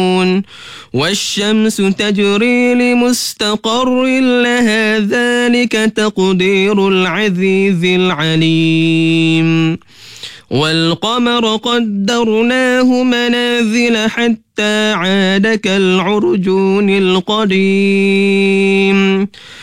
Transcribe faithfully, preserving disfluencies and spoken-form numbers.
والشمس تجري لمستقر لها ذلك تقدير العزيز العليم والقمر قدرناه منازل حتى عاد كالعرجون القديم